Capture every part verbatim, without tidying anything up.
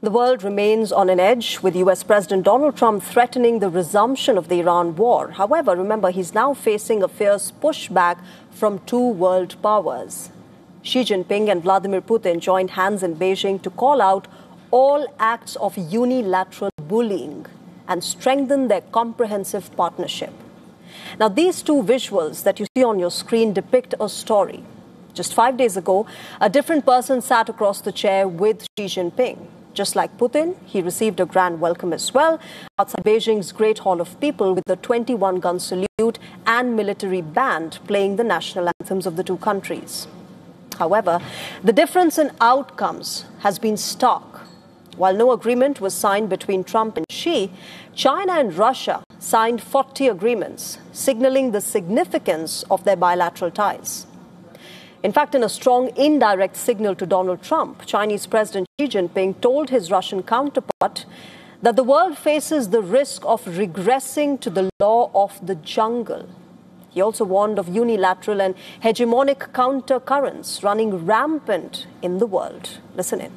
The world remains on an edge, with U S President Donald Trump threatening the resumption of the Iran war. However, remember, he's now facing a fierce pushback from two world powers. Xi Jinping and Vladimir Putin joined hands in Beijing to call out all acts of unilateral bullying and strengthen their comprehensive partnership. Now, these two visuals that you see on your screen depict a story. Just five days ago, a different person sat across the chair with Xi Jinping. Just like Putin, he received a grand welcome as well outside Beijing's Great Hall of People with a twenty-one gun salute and military band playing the national anthems of the two countries. However, the difference in outcomes has been stark. While no agreement was signed between Trump and Xi, China and Russia signed forty agreements, signaling the significance of their bilateral ties. In fact, in a strong indirect signal to Donald Trump, Chinese President Xi Jinping told his Russian counterpart that the world faces the risk of regressing to the law of the jungle. He also warned of unilateral and hegemonic counter-currents running rampant in the world. Listen in.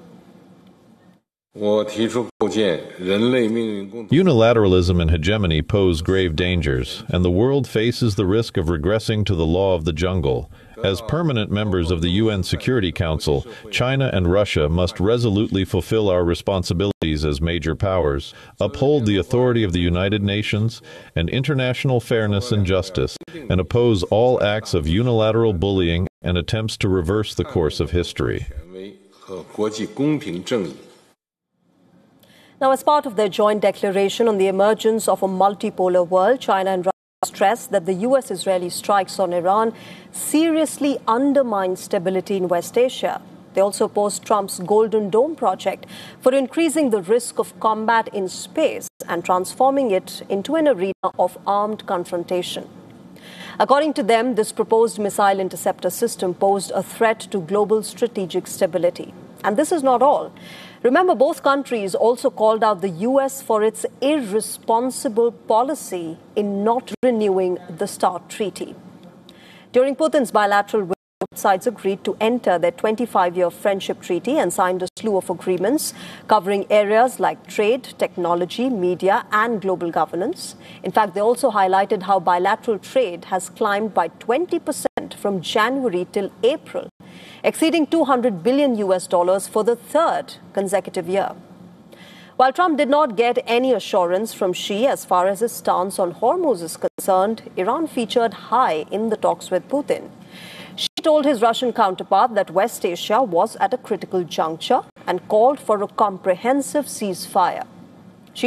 Unilateralism and hegemony pose grave dangers, and the world faces the risk of regressing to the law of the jungle. As permanent members of the U N Security Council, China and Russia must resolutely fulfill our responsibilities as major powers, uphold the authority of the United Nations and international fairness and justice, and oppose all acts of unilateral bullying and attempts to reverse the course of history. Now, as part of their joint declaration on the emergence of a multipolar world, China and Russia stressed that the U S-Israeli strikes on Iran seriously undermine stability in West Asia. They also opposed Trump's Golden Dome project for increasing the risk of combat in space and transforming it into an arena of armed confrontation. According to them, this proposed missile interceptor system posed a threat to global strategic stability. And this is not all. Remember, both countries also called out the U S for its irresponsible policy in not renewing the START treaty. During Putin's bilateral visit, both sides agreed to enter their twenty-five-year friendship treaty and signed a slew of agreements covering areas like trade, technology, media, and global governance. In fact, they also highlighted how bilateral trade has climbed by twenty percent from January till April, exceeding two hundred billion U S dollars for the third consecutive year. While Trump did not get any assurance from Xi as far as his stance on Hormuz is concerned, Iran featured high in the talks with Putin. Xi told his Russian counterpart that West Asia was at a critical juncture and called for a comprehensive ceasefire.